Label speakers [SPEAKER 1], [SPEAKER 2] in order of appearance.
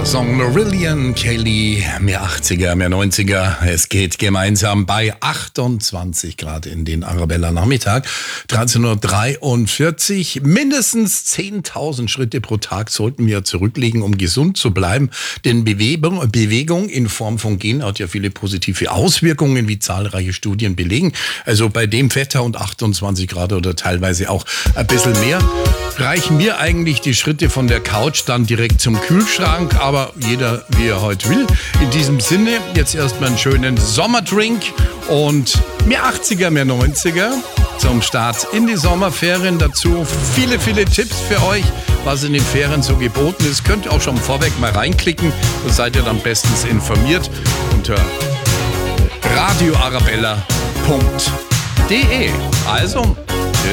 [SPEAKER 1] Song Marillion Kelly, mehr 80er, mehr 90er. Es geht gemeinsam bei 28 Grad in den Arabella Nachmittag. 13:43 Uhr. Mindestens 10.000 Schritte pro Tag sollten wir zurücklegen, um gesund zu bleiben. Denn Bewegung in Form von Gehen hat ja viele positive Auswirkungen, wie zahlreiche Studien belegen. Also bei dem Wetter und 28 Grad oder teilweise auch ein bisschen mehr, reichen mir eigentlich die Schritte von der Couch dann direkt zum Kühlschrank. Aber jeder, wie er heute will. In diesem Sinne, jetzt erstmal einen schönen Sommerdrink und mehr 80er, mehr 90er zum Start in die Sommerferien. Dazu viele, viele Tipps für euch, was in den Ferien so geboten ist. Könnt ihr auch schon vorweg mal reinklicken. Da seid ihr dann bestens informiert unter radioarabella.de. Also,